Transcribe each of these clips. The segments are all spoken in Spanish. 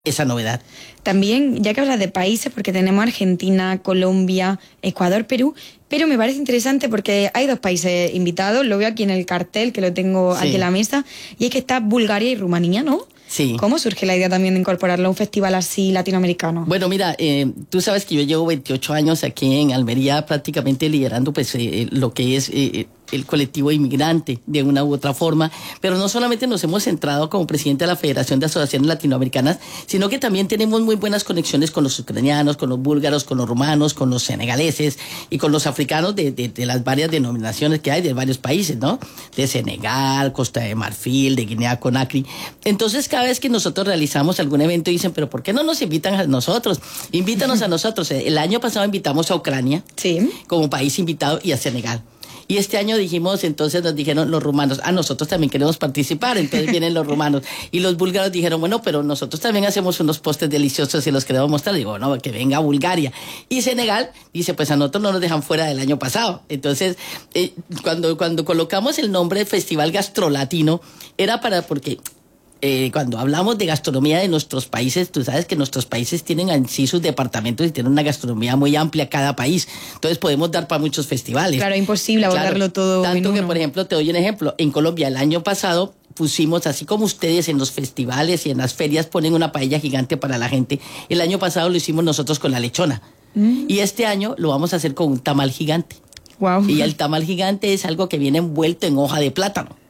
esa novedad. También, ya que hablas de países, porque tenemos Argentina, Colombia, Ecuador, Perú, pero me parece interesante porque hay 2 países invitados, lo veo aquí en el cartel, que lo tengo aquí en la mesa, y es que está Bulgaria y Rumanía, ¿no? Sí. ¿Cómo surge la idea también de incorporarlo a un festival así latinoamericano? Bueno, mira, tú sabes que yo llevo 28 años aquí en Almería prácticamente liderando pues lo que es el colectivo inmigrante de una u otra forma, pero no solamente nos hemos centrado como presidente de la Federación de Asociaciones Latinoamericanas, sino que también tenemos muy buenas conexiones con los ucranianos, con los búlgaros, con los rumanos, con los senegaleses y con los africanos de las varias denominaciones que hay de varios países, ¿no? De Senegal, Costa de Marfil, de Guinea Conakry. Entonces, cada vez que nosotros realizamos algún evento dicen, pero ¿por qué no nos invitan a nosotros? Invítanos a nosotros. El año pasado invitamos a Ucrania como país invitado y a Senegal. Y este año entonces nos dijeron los rumanos, nosotros también queremos participar, entonces vienen los rumanos. Y los búlgaros dijeron, bueno, pero nosotros también hacemos unos postres deliciosos y los queremos mostrar. Digo, no, que venga Bulgaria. Y Senegal dice, pues a nosotros no nos dejan fuera del año pasado. Entonces, cuando colocamos el nombre de Festival Gastrolatino, era porque cuando hablamos de gastronomía de nuestros países, tú sabes que nuestros países tienen en sí sus departamentos y tienen una gastronomía muy amplia cada país. Entonces podemos dar para muchos festivales. Claro, imposible abordarlo todo. Tanto que, por ejemplo, te doy un ejemplo. En Colombia, el año pasado, pusimos, así como ustedes en los festivales y en las ferias ponen una paella gigante para la gente, el año pasado lo hicimos nosotros con la lechona. Y este año lo vamos a hacer con un tamal gigante. Wow. Y el tamal gigante es algo que viene envuelto en hoja de plátano.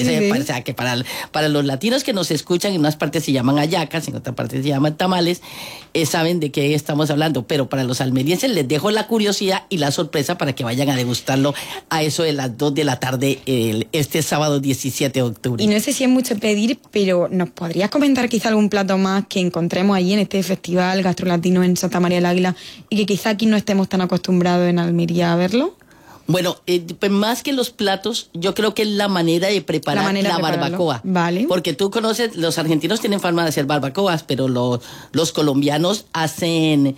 O sea, que para los latinos que nos escuchan, en unas partes se llaman hallacas, en otras partes se llaman tamales, saben de qué estamos hablando. Pero para los almerienses les dejo la curiosidad y la sorpresa para que vayan a degustarlo a eso de las 2 de la tarde este sábado 17 de octubre. Y no sé si es mucho pedir, pero ¿nos podrías comentar quizá algún plato más que encontremos allí en este festival gastrolatino en Santa María del Águila y que quizá aquí no estemos tan acostumbrados en Almería a verlo? Bueno, pues más que los platos, yo creo que es la manera de preparar la barbacoa. Vale. Porque tú conoces, los argentinos tienen fama de hacer barbacoas, pero los colombianos hacen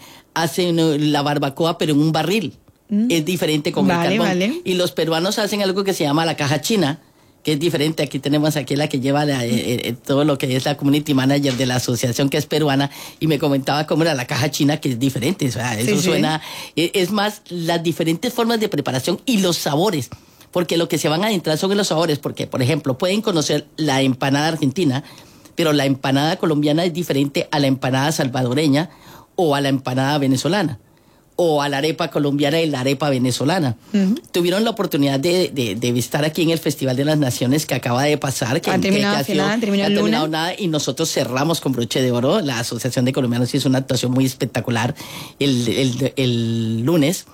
la barbacoa, pero en un barril. Es diferente con el carbón. Vale. Y los peruanos hacen algo que se llama la caja china, que es diferente. Aquí tenemos la que lleva todo lo que es la community manager de la asociación, que es peruana, y me comentaba cómo era la caja china, que es diferente. O sea, eso suena... Es más, las diferentes formas de preparación y los sabores, porque lo que se van a adentrar son los sabores, porque, por ejemplo, pueden conocer la empanada argentina, pero la empanada colombiana es diferente a la empanada salvadoreña o a la empanada venezolana, o a la arepa colombiana y la arepa venezolana. Tuvieron la oportunidad de estar aquí en el Festival de las Naciones que acaba de pasar, que ha terminado nada, y nosotros cerramos con broche de oro. La Asociación de Colombianos hizo una actuación muy espectacular el lunes,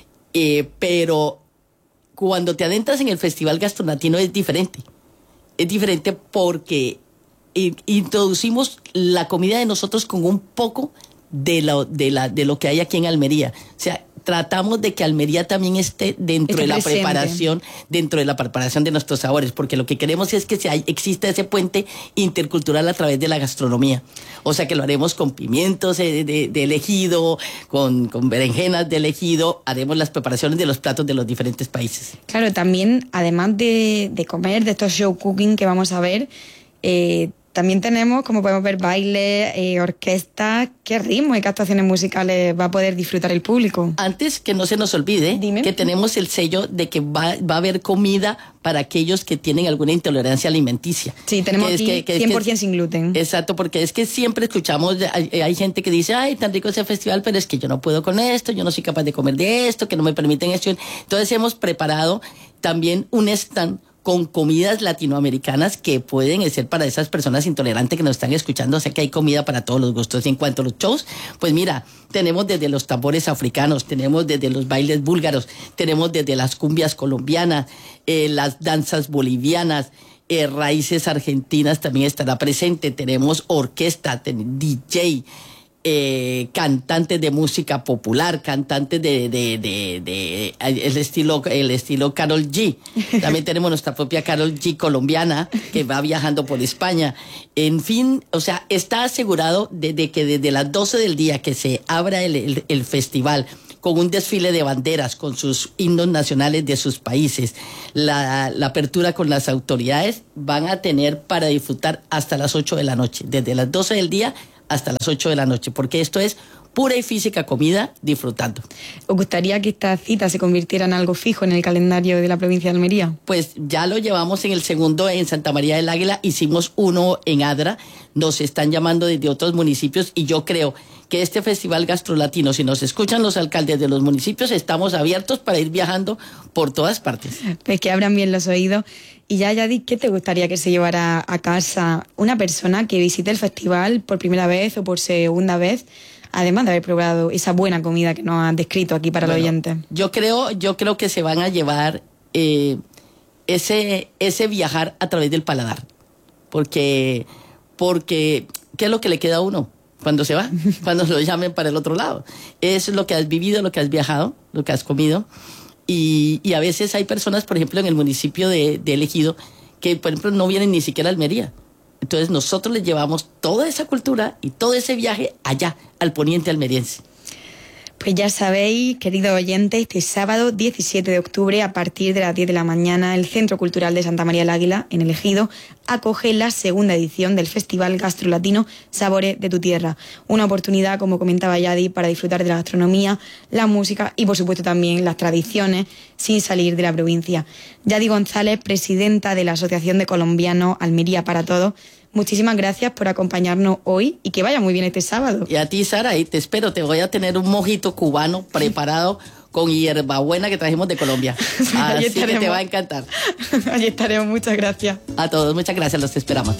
pero cuando te adentras en el Festival Gastrolatino es diferente porque introducimos la comida de nosotros con un poco de lo que hay aquí en Almería. O sea, tratamos de que Almería también esté dentro de la preparación, de nuestros sabores, porque lo que queremos es que exista ese puente intercultural a través de la gastronomía. O sea, que lo haremos con pimientos de ejido, con berenjenas de ejido, haremos las preparaciones de los platos de los diferentes países. Claro, también, además de comer, de estos show cooking que vamos a ver, también tenemos, como podemos ver, baile, orquesta. ¿Qué ritmo y qué actuaciones musicales va a poder disfrutar el público? Antes, que no se nos olvide, que tenemos el sello de que va a haber comida para aquellos que tienen alguna intolerancia alimenticia. Sí, tenemos aquí 100% sin gluten. Exacto, porque es que siempre escuchamos, hay gente que dice, ay, tan rico ese festival, pero es que yo no puedo con esto, yo no soy capaz de comer de esto, que no me permiten esto. Entonces hemos preparado también un stand con comidas latinoamericanas que pueden ser para esas personas intolerantes que nos están escuchando. O sea que hay comida para todos los gustos. Y en cuanto a los shows, pues mira, tenemos desde los tambores africanos, tenemos desde los bailes búlgaros, tenemos desde las cumbias colombianas, las danzas bolivianas, raíces argentinas también estará presente. Tenemos orquesta, DJ, cantantes de música popular, cantantes de el estilo Karol G. También tenemos nuestra propia Karol G colombiana que va viajando por España. En fin, o sea, está asegurado de que desde las 12 del día que se abra el festival, con un desfile de banderas, con sus himnos nacionales de sus países, la apertura con las autoridades, van a tener para disfrutar hasta las 8 de la noche, desde las 12 del día hasta las 8 de la noche, porque esto es pura y física comida disfrutando. ¿Os gustaría que esta cita se convirtiera en algo fijo en el calendario de la provincia de Almería? Pues ya lo llevamos en el segundo en Santa María del Águila, hicimos uno en Adra, nos están llamando desde otros municipios y yo creo que este festival gastrolatino, si nos escuchan los alcaldes de los municipios, estamos abiertos para ir viajando por todas partes. Pues que abran bien los oídos. Y ya, Yadi, ¿qué te gustaría que se llevara a casa una persona que visite el festival por primera vez o por segunda vez, además de haber probado esa buena comida que nos has descrito aquí para los oyentes? Yo creo que se van a llevar ese viajar a través del paladar, porque ¿qué es lo que le queda a uno cuando se va? Cuando lo llamen para el otro lado. Es lo que has vivido, lo que has viajado, lo que has comido. Y a veces hay personas, por ejemplo, en el municipio de El Ejido, que, por ejemplo, no vienen ni siquiera a Almería. Entonces nosotros les llevamos toda esa cultura y todo ese viaje allá, al poniente almeriense. Pues ya sabéis, queridos oyentes, este sábado 17 de octubre, a partir de las 10 de la mañana, el Centro Cultural de Santa María del Águila, en El Ejido, acoge la segunda edición del Festival Gastrolatino Sabores de tu Tierra. Una oportunidad, como comentaba Yadi, para disfrutar de la gastronomía, la música y, por supuesto, también las tradiciones, sin salir de la provincia. Yadi González, presidenta de la Asociación de Colombianos Almería para Todos, muchísimas gracias por acompañarnos hoy y que vaya muy bien este sábado. Y a ti, Sara, ahí te espero. Te voy a tener un mojito cubano preparado con hierbabuena que trajimos de Colombia. Así que te va a encantar. Allí estaremos. Muchas gracias. A todos, muchas gracias. Los esperamos.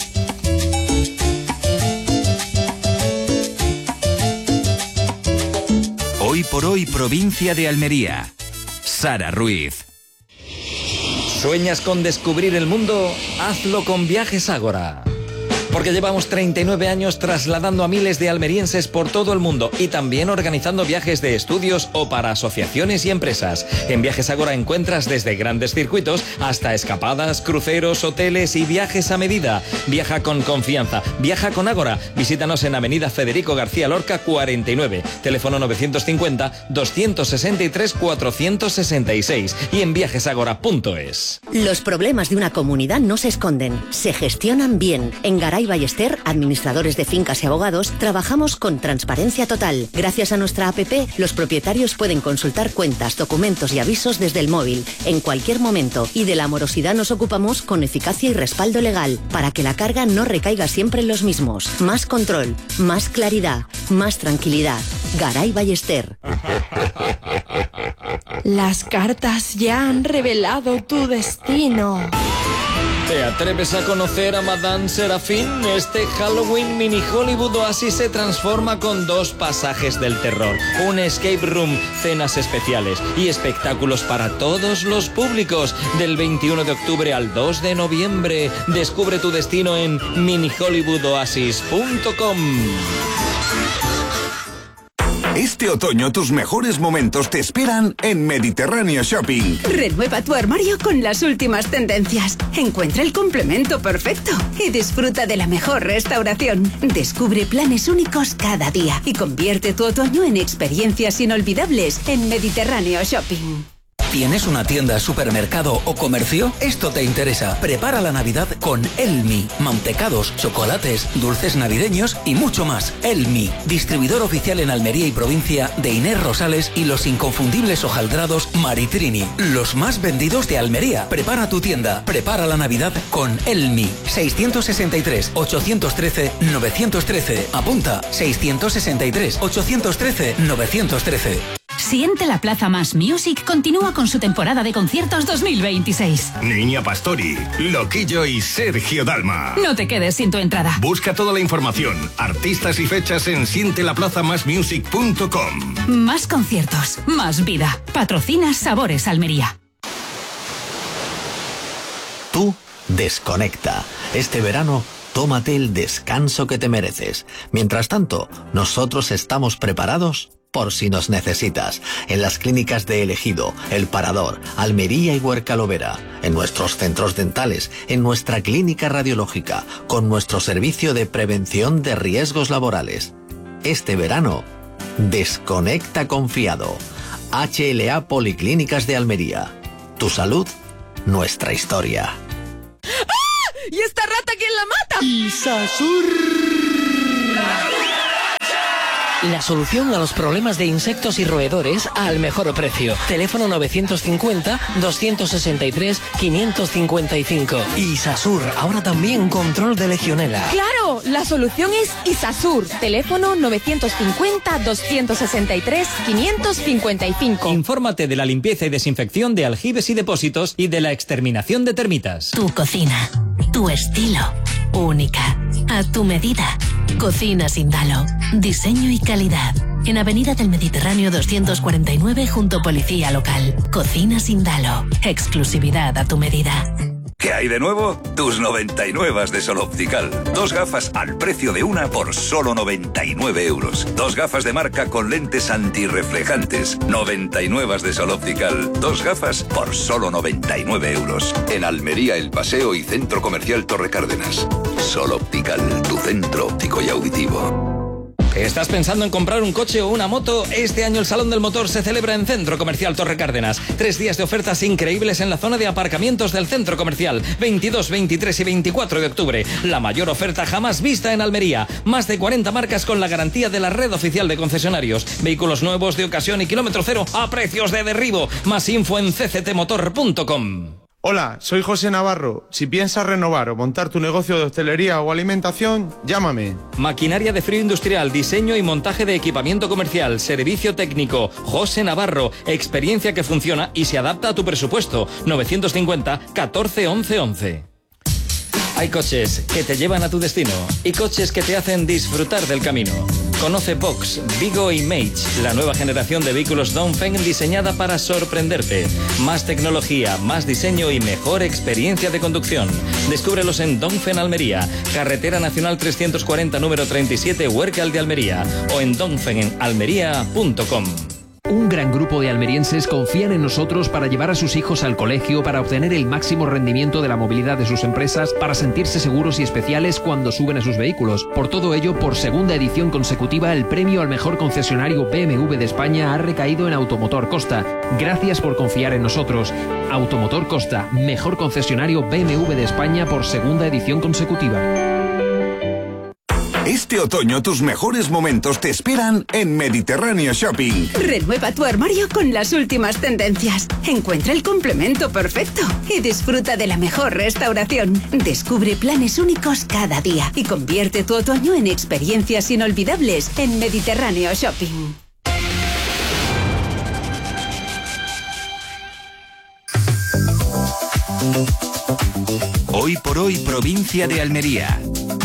Hoy por hoy, provincia de Almería. Sara Ruiz. ¿Sueñas con descubrir el mundo? Hazlo con Viajes Ágora. Porque llevamos 39 años trasladando a miles de almerienses por todo el mundo y también organizando viajes de estudios o para asociaciones y empresas. En Viajes Ágora encuentras desde grandes circuitos hasta escapadas, cruceros, hoteles y viajes a medida. Viaja con confianza. Viaja con Ágora. Visítanos en Avenida Federico García Lorca 49. Teléfono 950-263-466 y en viajesagora.es. Los problemas de una comunidad no se esconden, se gestionan bien. En Garay Ballester, administradores de fincas y abogados, trabajamos con transparencia total. Gracias a nuestra app, los propietarios pueden consultar cuentas, documentos y avisos desde el móvil, en cualquier momento. Y de la morosidad nos ocupamos con eficacia y respaldo legal, para que la carga no recaiga siempre en los mismos. Más control, más claridad, más tranquilidad. Garay Ballester. Las cartas ya han revelado tu destino. ¿Te atreves a conocer a Madame Serafín? Este Halloween Mini Hollywood Oasis se transforma con 2 pasajes del terror, un escape room, cenas especiales y espectáculos para todos los públicos. Del 21 de octubre al 2 de noviembre. Descubre tu destino en minihollywoodoasis.com. Este otoño tus mejores momentos te esperan en Mediterráneo Shopping. Renueva tu armario con las últimas tendencias. Encuentra el complemento perfecto y disfruta de la mejor restauración. Descubre planes únicos cada día y convierte tu otoño en experiencias inolvidables en Mediterráneo Shopping. ¿Tienes una tienda, supermercado o comercio? Esto te interesa. Prepara la Navidad con Elmi. Mantecados, chocolates, dulces navideños y mucho más. Elmi, distribuidor oficial en Almería y provincia de Inés Rosales y los inconfundibles hojaldrados Maritrini. Los más vendidos de Almería. Prepara tu tienda. Prepara la Navidad con Elmi. 663-813-913. Apunta. 663-813-913. Siente la Plaza Más Music continúa con su temporada de conciertos 2026. Niña Pastori, Loquillo y Sergio Dalma. No te quedes sin tu entrada. Busca toda la información, artistas y fechas en sientelaplazamasmusic.com. Más conciertos, más vida. Patrocina Sabores Almería. Tú desconecta. Este verano, tómate el descanso que te mereces. Mientras tanto, nosotros estamos preparados por si nos necesitas, en las clínicas de El Ejido, El Parador, Almería y Huercalovera, en nuestros centros dentales, en nuestra clínica radiológica, con nuestro servicio de prevención de riesgos laborales. Este verano, desconecta confiado. HLA Policlínicas de Almería. Tu salud, nuestra historia. ¡Ah! ¿Y esta rata quién la mata? ¡Isasur! La solución a los problemas de insectos y roedores al mejor precio. Teléfono 950-263-555. Isasur, ahora también control de legionela. ¡Claro! La solución es Isasur. Teléfono 950-263-555. Infórmate de la limpieza y desinfección de aljibes y depósitos y de la exterminación de termitas. Tu cocina, tu estilo, única, a tu medida. Cocina Sindalo. Diseño y calidad. En Avenida del Mediterráneo 249 junto Policía Local. Cocina Sindalo. Exclusividad a tu medida. ¿Qué hay de nuevo? Tus 99 de Sol Optical. 2 gafas al precio de una por solo 99 euros. 2 gafas de marca con lentes antirreflejantes. 99 de Sol Optical. 2 gafas por solo 99 euros. En Almería, El Paseo y Centro Comercial Torre Cárdenas. Sol Optical, tu centro óptico y auditivo. ¿Estás pensando en comprar un coche o una moto? Este año el Salón del Motor se celebra en Centro Comercial Torre Cárdenas. 3 días de ofertas increíbles en la zona de aparcamientos del centro comercial. 22, 23 y 24 de octubre. La mayor oferta jamás vista en Almería. Más de 40 marcas con la garantía de la red oficial de concesionarios. Vehículos nuevos de ocasión y kilómetro cero a precios de derribo. Más info en cctmotor.com. Hola, soy José Navarro. Si piensas renovar o montar tu negocio de hostelería o alimentación, llámame. Maquinaria de frío industrial, diseño y montaje de equipamiento comercial, servicio técnico. José Navarro, experiencia que funciona y se adapta a tu presupuesto. 950 14 11 11. Hay coches que te llevan a tu destino y coches que te hacen disfrutar del camino. Conoce Vox, Vigo y Mage, la nueva generación de vehículos Dongfeng diseñada para sorprenderte. Más tecnología, más diseño y mejor experiencia de conducción. Descúbrelos en Dongfeng Almería, Carretera Nacional 340 número 37, Huércal de Almería, o en dongfengalmería.com. Un gran grupo de almerienses confían en nosotros para llevar a sus hijos al colegio, para obtener el máximo rendimiento de la movilidad de sus empresas, para sentirse seguros y especiales cuando suben a sus vehículos. Por todo ello, por segunda edición consecutiva, el premio al mejor concesionario BMW de España ha recaído en Automotor Costa. Gracias por confiar en nosotros. Automotor Costa, mejor concesionario BMW de España por segunda edición consecutiva. Este otoño tus mejores momentos te esperan en Mediterráneo Shopping. Renueva tu armario con las últimas tendencias. Encuentra el complemento perfecto y disfruta de la mejor restauración. Descubre planes únicos cada día y convierte tu otoño en experiencias inolvidables en Mediterráneo Shopping. Hoy por hoy, provincia de Almería.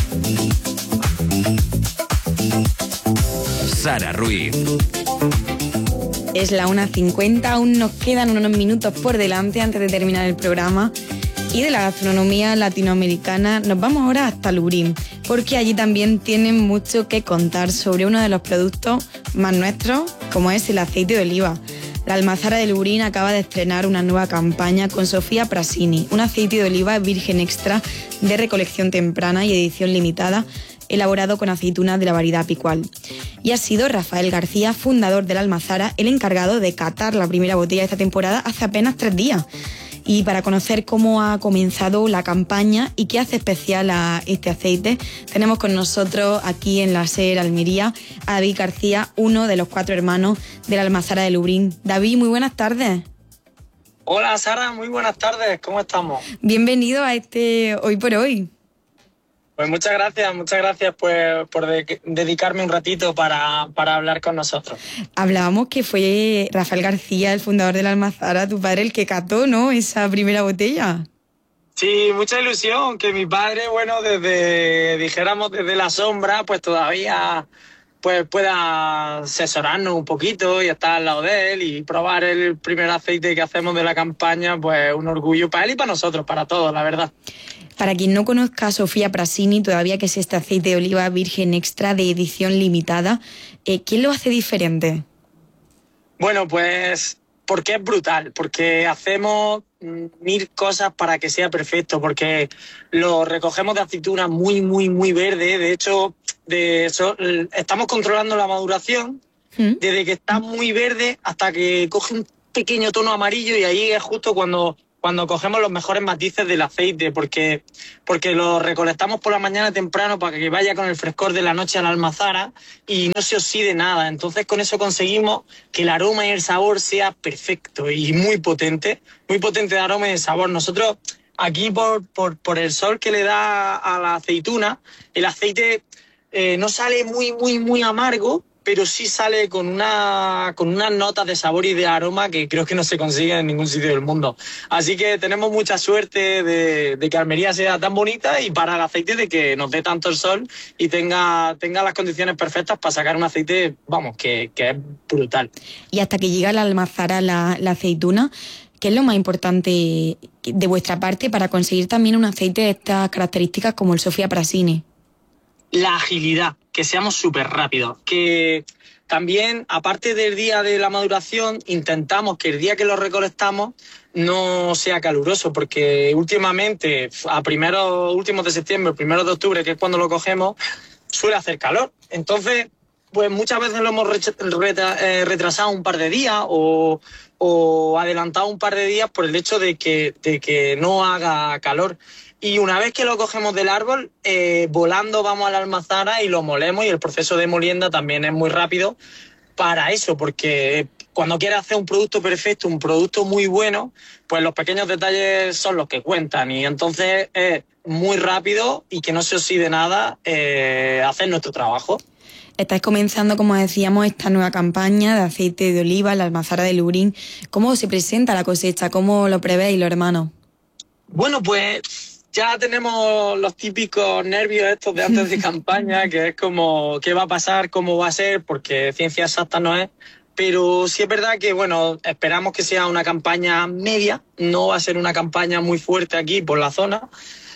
Sara Ruiz. Es la 1:50, aún nos quedan unos minutos por delante antes de terminar el programa. Y de la gastronomía latinoamericana nos vamos ahora hasta Lurín, porque allí también tienen mucho que contar sobre uno de los productos más nuestros, como es el aceite de oliva. La Almazara de Lurín acaba de estrenar una nueva campaña con Sofía Prasini, un aceite de oliva virgen extra de recolección temprana y edición limitada, elaborado con aceitunas de la variedad Picual. Y ha sido Rafael García, fundador de la Almazara, el encargado de catar la primera botella de esta temporada hace apenas 3 días. Y para conocer cómo ha comenzado la campaña y qué hace especial a este aceite, tenemos con nosotros aquí en la SER Almería a David García, uno de los 4 hermanos de la Almazara de Lurín. David, muy buenas tardes. Hola Sara, muy buenas tardes, ¿cómo estamos? Bienvenido a este Hoy por Hoy. Pues muchas gracias pues, por dedicarme un ratito para hablar con nosotros. Hablábamos que fue Rafael García, el fundador de la Almazara, tu padre, el que cató, ¿no?, esa primera botella. Sí, mucha ilusión, que mi padre, bueno, desde la sombra, pues todavía pues pueda asesorarnos un poquito y estar al lado de él y probar el primer aceite que hacemos de la campaña, pues un orgullo para él y para nosotros, para todos, la verdad. Para quien no conozca a Sofía Prasini, todavía, que es este aceite de oliva virgen extra de edición limitada, ¿quién lo hace diferente? Bueno, pues porque es brutal, porque hacemos 1000 cosas para que sea perfecto, porque lo recogemos de aceituna muy, muy, muy verde. De hecho, estamos controlando la maduración desde que está muy verde hasta que coge un pequeño tono amarillo, y ahí es justo cuando cuando cogemos los mejores matices del aceite, porque lo recolectamos por la mañana temprano para que vaya con el frescor de la noche a la almazara y no se oxide nada. Entonces con eso conseguimos que el aroma y el sabor sea perfecto y muy potente de aroma y de sabor. Nosotros aquí por el sol que le da a la aceituna, el aceite no sale muy amargo, pero sí sale con unas notas de sabor y de aroma que creo que no se consigue en ningún sitio del mundo. Así que tenemos mucha suerte de que Almería sea tan bonita y para el aceite de que nos dé tanto el sol y tenga las condiciones perfectas para sacar un aceite, vamos, que es brutal. Y hasta que llega a la almazara la aceituna, ¿qué es lo más importante de vuestra parte para conseguir también un aceite de estas características como el Sofia Prasini? La agilidad, que seamos súper rápidos, que también, aparte del día de la maduración, intentamos que el día que lo recolectamos no sea caluroso, porque últimamente, últimos de septiembre, primeros de octubre, que es cuando lo cogemos, suele hacer calor. Entonces, pues muchas veces lo hemos retrasado un par de días o adelantado un par de días por el hecho de que no haga calor. Y una vez que lo cogemos del árbol, volando vamos a la almazara y lo molemos, y el proceso de molienda también es muy rápido para eso, porque cuando quieres hacer un producto perfecto, un producto muy bueno, pues los pequeños detalles son los que cuentan, y entonces es muy rápido y que no se oxide nada hacer nuestro trabajo. Estáis comenzando, como decíamos, esta nueva campaña de aceite de oliva en la almazara de Lurín. ¿Cómo se presenta la cosecha? ¿Cómo lo prevéis, los hermanos? Bueno, pues ya tenemos los típicos nervios estos de antes de campaña, que es como qué va a pasar, cómo va a ser, porque ciencia exacta no es. Pero sí es verdad que, bueno, esperamos que sea una campaña media, no va a ser una campaña muy fuerte aquí por la zona,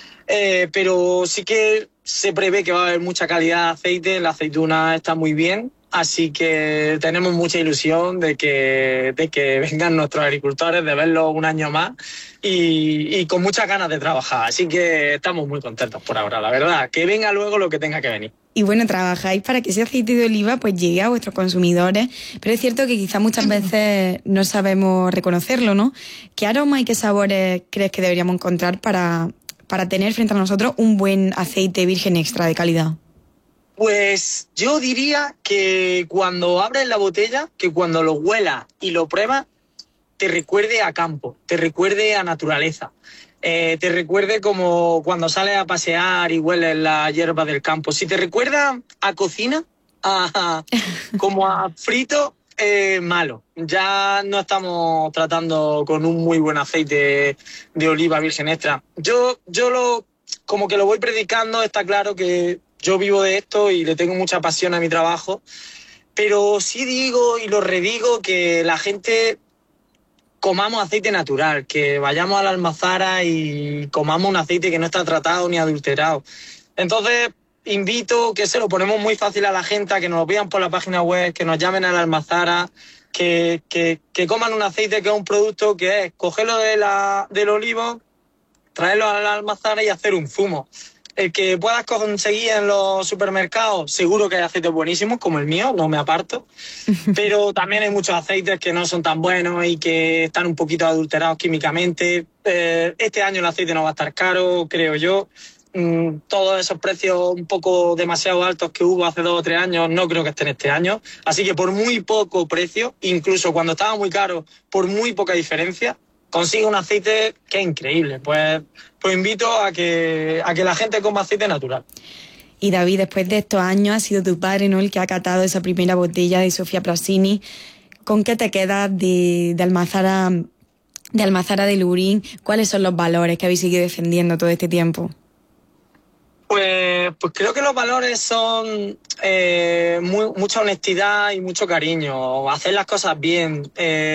pero sí que se prevé que va a haber mucha calidad de aceite, la aceituna está muy bien, así que tenemos mucha ilusión de que vengan nuestros agricultores, de verlos un año más y con muchas ganas de trabajar, así que estamos muy contentos por ahora, la verdad, que venga luego lo que tenga que venir. Y bueno, trabajáis para que ese aceite de oliva pues llegue a vuestros consumidores, pero es cierto que quizá muchas veces no sabemos reconocerlo, ¿no? ¿Qué aroma y qué sabores crees que deberíamos encontrar para tener frente a nosotros un buen aceite virgen extra de calidad? Pues yo diría que cuando abres la botella, que cuando lo huelas y lo pruebas, te recuerde a campo, te recuerde a naturaleza. Te recuerde como cuando sales a pasear y hueles la hierba del campo. Si te recuerda a cocina, como a frito, malo. Ya no estamos tratando con un muy buen aceite de oliva virgen extra. Yo como que lo voy predicando, está claro que yo vivo de esto y le tengo mucha pasión a mi trabajo, pero sí digo y lo redigo que la gente comamos aceite natural, que vayamos a la almazara y comamos un aceite que no está tratado ni adulterado. Entonces, invito, que se lo ponemos muy fácil a la gente, a que nos lo pidan por la página web, que nos llamen a la almazara, que coman un aceite que es un producto que es cogerlo del olivo, traerlo a la almazara y hacer un zumo. El que puedas conseguir en los supermercados, seguro que hay aceites buenísimos, como el mío, no me aparto. Pero también hay muchos aceites que no son tan buenos y que están un poquito adulterados químicamente. Este año el aceite no va a estar caro, creo yo. Todos esos precios un poco demasiado altos que hubo hace 2 o 3 años, no creo que estén este año. Así que por muy poco precio, incluso cuando estaba muy caro, por muy poca diferencia, consigue un aceite que es increíble. Pues invito a que la gente coma aceite natural. Y David, después de estos años ha sido tu padre, ¿no?, el que ha catado esa primera botella de Sofia Prasini. ¿Con qué te quedas de almazara de Lurín? ¿Cuáles son los valores que habéis seguido defendiendo todo este tiempo? Pues creo que los valores son mucha honestidad y mucho cariño, hacer las cosas bien,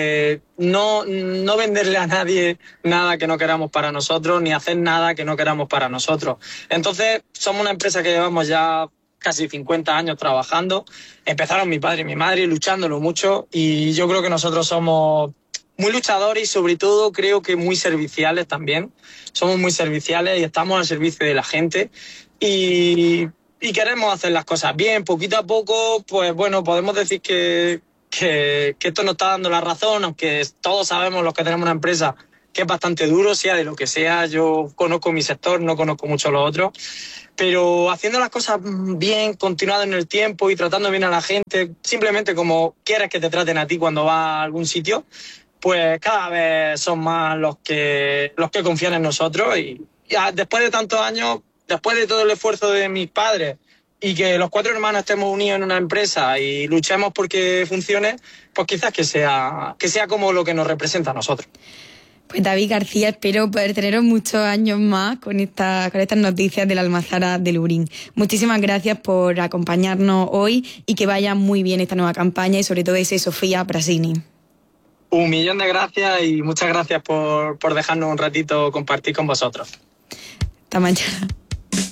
no venderle a nadie nada que no queramos para nosotros, ni hacer nada que no queramos para nosotros. Entonces, somos una empresa que llevamos ya casi 50 años trabajando. Empezaron mi padre y mi madre luchándolo mucho, y yo creo que nosotros somos muy luchadores y sobre todo creo que muy serviciales también. Somos muy serviciales y estamos al servicio de la gente y queremos hacer las cosas bien. Poquito a poco, pues bueno, podemos decir que esto nos está dando la razón, aunque todos sabemos los que tenemos una empresa es bastante duro, sea de lo que sea. Yo conozco mi sector, no conozco mucho los otros, pero haciendo las cosas bien, continuado en el tiempo y tratando bien a la gente, simplemente como quieres que te traten a ti cuando vas a algún sitio, pues cada vez son más los que confían en nosotros. Y ya después de tantos años, después de todo el esfuerzo de mis padres y que los 4 hermanos estemos unidos en una empresa y luchemos porque funcione, pues quizás que sea como lo que nos representa a nosotros. Pues David García, espero poder teneros muchos años más con estas noticias de la Almazara de Lurín. Muchísimas gracias por acompañarnos hoy y que vaya muy bien esta nueva campaña y sobre todo ese Sofía Brasini. 1.000.000 de gracias y muchas gracias por dejarnos un ratito compartir con vosotros. Hasta mañana.